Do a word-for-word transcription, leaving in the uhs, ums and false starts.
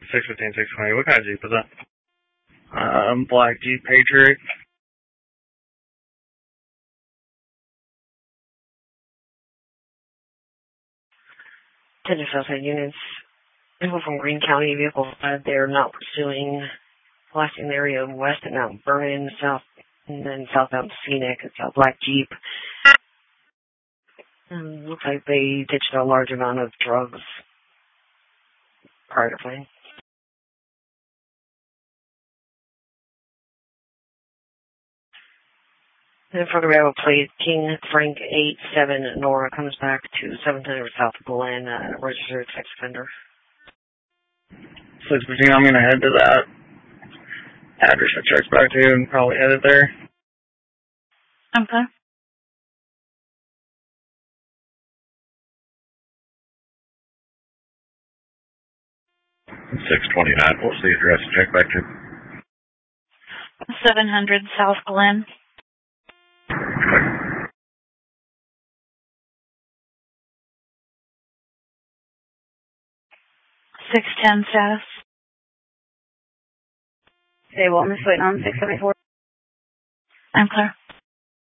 six fifteen, six twenty. What kind of Jeep is that? Um, black Jeep Patriot. ten Southside units. People from Greene County vehicle five, they're not pursuing blasting the area west at Mount Vernon, south, and then southbound Scenic. It's a black Jeep. Um, looks like they ditched a large amount of drugs prior to flying. And in front of our plate, King Frank eight seven Nora comes back to seven hundred South Glen, uh, registered sex offender. six fifteen, I'm going to head to that address I checked back to and probably head it there. Okay. six twenty-nine, what's the address to check back to? seven hundred South Glen. six ten status. Say what, Miss Waiting on six seventy-four? I'm clear.